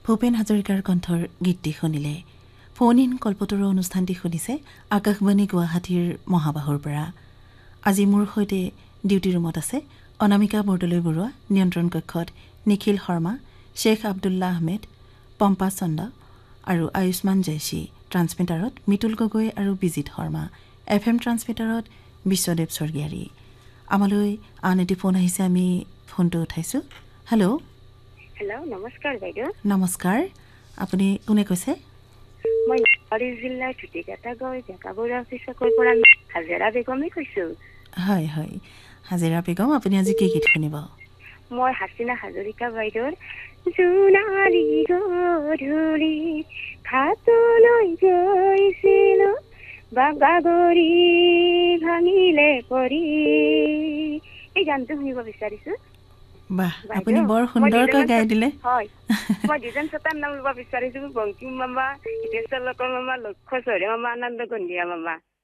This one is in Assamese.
ভূপেন হাজৰিকাৰ কণ্ঠৰ গীতটি শুনিলে। ফোন ইন কল্পতৰু অনুষ্ঠানটি শুনিছে আকাশবাণী গুৱাহাটীৰ মহাবাহুৰ পৰা। আজি মোৰ সৈতে ডিউটি ৰুমত আছে অনামিকা বৰদলৈ বৰুৱা, নিয়ন্ত্ৰণ কক্ষত নিখিল শৰ্মা, শ্বেখ আব্দুল্লাহ আহমেদ, পম্পা চন্দ আৰু আয়ুষ্মান জয়সী, ট্ৰান্সমিটাৰত মিতুল গগৈ আৰু বিজিত শৰ্মা, FM ট্ৰান্সমিটাৰত বিশ্বদেৱ স্বৰ্গীয়াৰী। আমালৈ আন এটি ফোন আহিছে, আমি ফোনটো উঠাইছোঁ। হেল্ল'। হেল্ল', নমস্কাৰ বাইদেউ। নমস্কাৰ, আপুনি কোনে কৈছে? মই নলবাৰী জিলাৰ ধুতিকাটা গাঁৱৰ ডেকাবুঢ়া অফিচৰ পৰা হাজেৰা বেগমে কৈছোঁ। হয় হয়, হাজেৰা বেগম, আপুনি আজি কি গীত শুনিব? মই হাছিনা হাজৰিকা বাইদেউৰ জোনালী গধূলি খাতলৈ গৈছিলোঁ বাগাগৰি ভাঙিলে পৰি, এই গানটো শুনিব বিচাৰিছোঁ। বাহ, আপুনি বৰ সুন্দৰকৈ গাই দিলে। হয়, মই দুজন শ্ৰোতাৰ নাম ল'ব বিচাৰিছোঁ। বংকিম মামা, হিতেশ্বৰ লকৰ মামা, লক্ষ্য চৌধুৰী মামা, আনন্দ গন্ধিয়া মামা।